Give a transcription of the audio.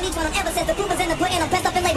each one I'm ever since the proof is in the pudding. I'm pressed up and labeled